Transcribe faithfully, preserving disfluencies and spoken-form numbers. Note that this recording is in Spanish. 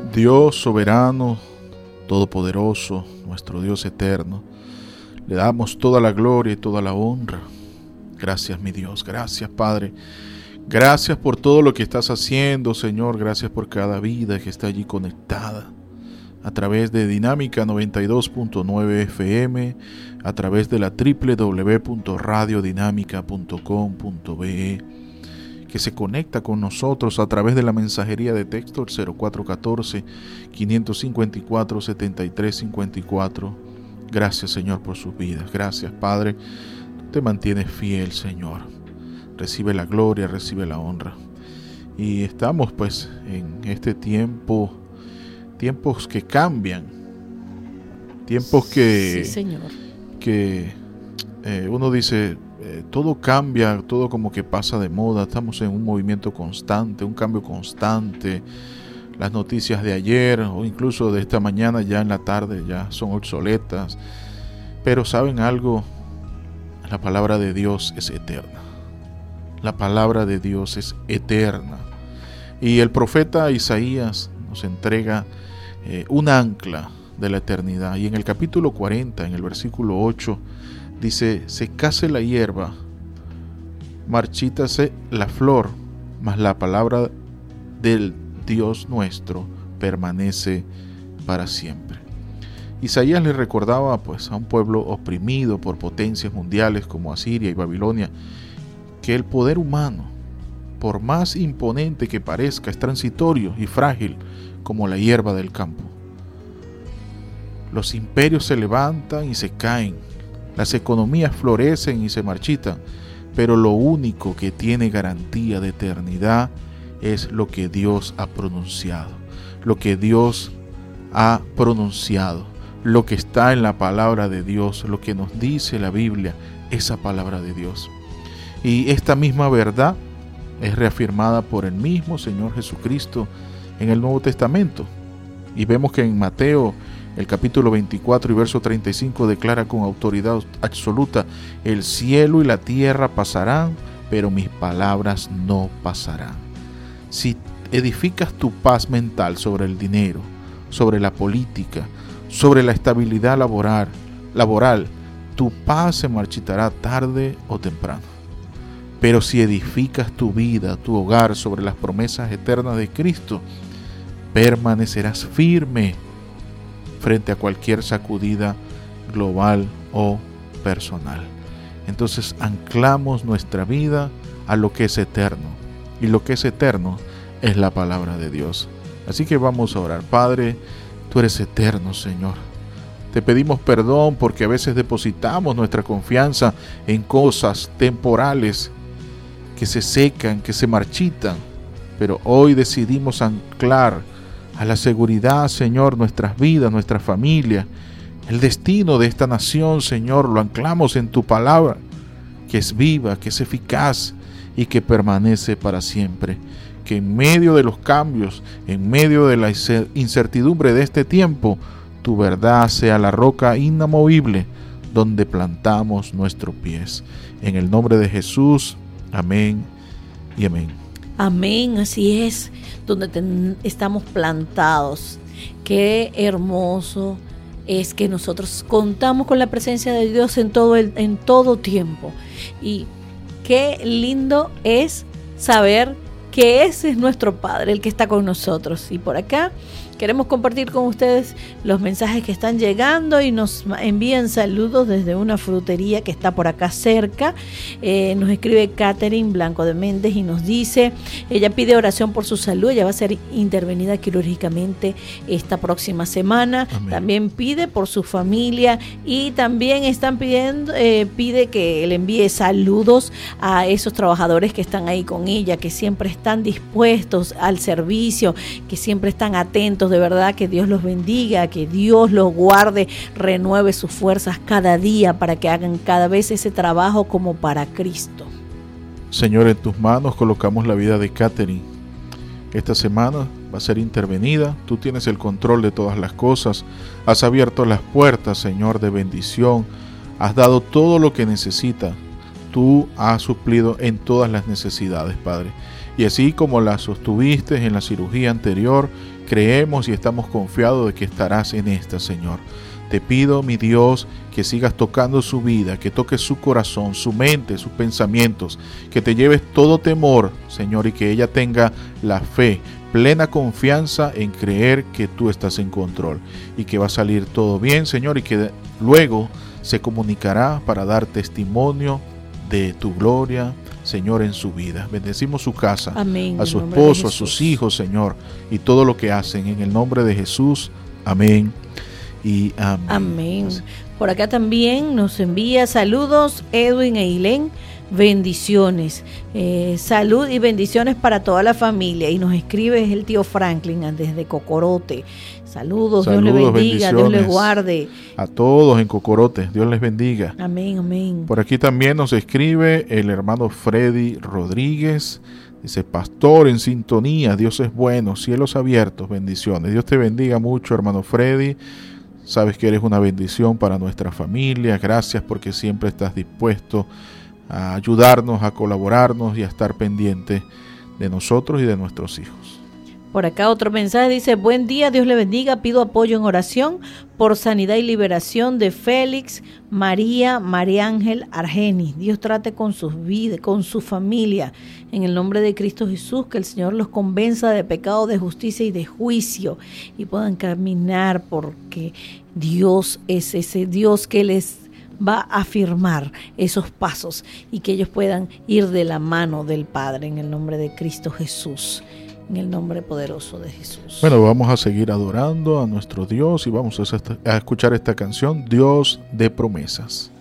Dios soberano, todopoderoso, nuestro Dios eterno, le damos toda la gloria y toda la honra. Gracias, mi Dios, gracias, Padre. Gracias por todo lo que estás haciendo, Señor. Gracias por cada vida que está allí conectada a través de Dinámica noventa y dos punto nueve F M, a través de la doble u doble u doble u punto radio dinámica punto com punto be e, que se conecta con nosotros a través de la mensajería de texto el cero cuatro uno cuatro, cinco cinco cuatro, siete tres cinco cuatro. Gracias, Señor, por sus vidas. Gracias, Padre. Tú te mantienes fiel, Señor. Recibe la gloria, recibe la honra. Y estamos pues en este tiempo, tiempos que cambian, tiempos que, sí, Señor. que eh, uno dice, eh, todo cambia, todo como que pasa de moda. Estamos en un movimiento constante, un cambio constante. Las noticias de ayer o incluso de esta mañana ya en la tarde ya son obsoletas. Pero ¿saben algo? La palabra de Dios es eterna. La palabra de Dios es eterna. Y el profeta Isaías nos entrega eh, un ancla de la eternidad. Y en el capítulo cuarenta, en el versículo ocho, dice: secase la hierba, marchítase la flor, mas la palabra del Dios nuestro permanece para siempre. Isaías le recordaba pues a un pueblo oprimido por potencias mundiales como Asiria y Babilonia, que el poder humano, por más imponente que parezca, es transitorio y frágil como la hierba del campo. Los imperios se levantan y se caen, las economías florecen y se marchitan, pero lo único que tiene garantía de eternidad es lo que Dios ha pronunciado, lo que Dios ha pronunciado, lo que está en la palabra de Dios, lo que nos dice la Biblia, esa palabra de Dios. Y esta misma verdad es reafirmada por el mismo Señor Jesucristo en el Nuevo Testamento. Y vemos que en Mateo, el capítulo veinticuatro y verso treinta y cinco, declara con autoridad absoluta: el cielo y la tierra pasarán, pero mis palabras no pasarán. Si edificas tu paz mental sobre el dinero, sobre la política, sobre la estabilidad laboral, laboral, tu paz se marchitará tarde o temprano. Pero si edificas tu vida, tu hogar sobre las promesas eternas de Cristo, permanecerás firme frente a cualquier sacudida global o personal. Entonces anclamos nuestra vida a lo que es eterno, y lo que es eterno es la palabra de Dios. Así que vamos a orar. Padre, tú eres eterno, Señor. Te pedimos perdón porque a veces depositamos nuestra confianza en cosas temporales que se secan, que se marchitan, pero hoy decidimos anclar a la seguridad, Señor, nuestras vidas, nuestra familia, el destino de esta nación, Señor, lo anclamos en tu palabra, que es viva, que es eficaz y que permanece para siempre. Que en medio de los cambios, en medio de la incertidumbre de este tiempo, tu verdad sea la roca inamovible donde plantamos nuestros pies. En el nombre de Jesús, amén y amén. Amén, así es, donde ten, estamos plantados. Qué hermoso es que nosotros contamos con la presencia de Dios en todo, el, en todo tiempo. Y qué lindo es saber que ese es nuestro Padre, el que está con nosotros. Y por acá queremos compartir con ustedes los mensajes que están llegando y nos envían saludos desde una frutería que está por acá cerca. Eh, nos escribe Catherine Blanco de Méndez y nos dice, ella pide oración por su salud, ella va a ser intervenida quirúrgicamente esta próxima semana. Amén. También pide por su familia y también están pidiendo, eh, pide que le envíe saludos a esos trabajadores que están ahí con ella, que siempre están dispuestos al servicio, que siempre están atentos. De verdad, que Dios los bendiga, que Dios los guarde, renueve sus fuerzas cada día para que hagan cada vez ese trabajo como para Cristo. Señor, en tus manos colocamos la vida de Catherine. Esta semana va a ser intervenida. Tú tienes el control de todas las cosas. Has abierto las puertas, Señor, de bendición. Has dado todo lo que necesita. Tú has suplido en todas las necesidades, Padre. Y así como la sostuviste en la cirugía anterior, creemos y estamos confiados de que estarás en esta, Señor. Te pido, mi Dios, que sigas tocando su vida, que toques su corazón, su mente, sus pensamientos, que te lleves todo temor, Señor, y que ella tenga la fe, plena confianza en creer que tú estás en control y que va a salir todo bien, Señor, y que luego se comunicará para dar testimonio de tu gloria, Señor, en su vida. Bendecimos su casa, amén, a su esposo, a sus hijos, Señor, y todo lo que hacen en el nombre de Jesús. Amén y amén. Amén. Por acá también nos envía saludos Edwin e Ilén, bendiciones, eh, salud y bendiciones para toda la familia. Y nos escribe el tío Franklin desde Cocorote. Saludos, Saludos, Dios les bendiga, Dios les guarde. A todos en Cocorote, Dios les bendiga. Amén, amén. Por aquí también nos escribe el hermano Freddy Rodríguez. Dice, pastor en sintonía, Dios es bueno, cielos abiertos, bendiciones. Dios te bendiga mucho, hermano Freddy. Sabes que eres una bendición para nuestra familia. Gracias porque siempre estás dispuesto a ayudarnos, a colaborarnos y a estar pendiente de nosotros y de nuestros hijos. Por acá otro mensaje dice, buen día, Dios le bendiga, pido apoyo en oración por sanidad y liberación de Félix, María, María Ángel Argenis. Dios trate con sus vidas, con su familia, en el nombre de Cristo Jesús, que el Señor los convenza de pecado, de justicia y de juicio y puedan caminar porque Dios es ese Dios que les va a afirmar esos pasos y que ellos puedan ir de la mano del Padre en el nombre de Cristo Jesús. En el nombre poderoso de Jesús. Bueno, vamos a seguir adorando a nuestro Dios y vamos a escuchar esta canción, Dios de promesas.